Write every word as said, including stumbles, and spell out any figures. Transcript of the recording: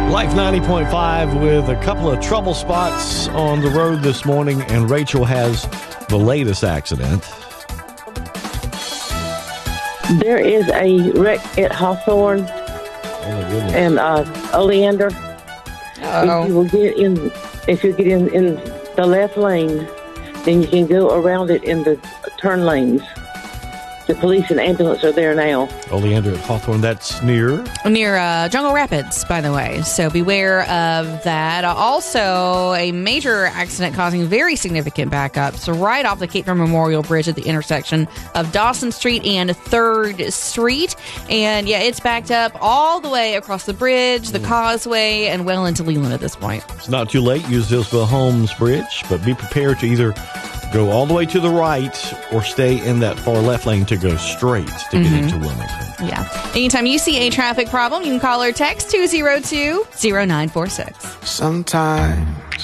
Life ninety point five with a couple of trouble spots on the road this morning, and Rachel has the latest accident. There is a wreck at Hawthorne Oh, my goodness. and uh, Oleander. Oh. If you will get in, if you get in, in the left lane, then you can go around it in the turn lanes. The police and ambulance are there now. Oleander at Hawthorne, that's near. Near uh, Jungle Rapids, by the way. So beware of that. Uh, also, a major accident causing very significant backups right off the Cape Fear Memorial Bridge at the intersection of Dawson Street and third Street. And yeah, it's backed up all the way across the bridge, the causeway, and well into Leland at this point. It's not too late. Use Hillsville Homes Bridge, but be prepared to either go all the way to the right or stay in that far left lane to go straight to get Mm-hmm. into Wilmington. Yeah. Anytime you see a traffic problem, you can call or text two zero two, zero nine four six. Sometimes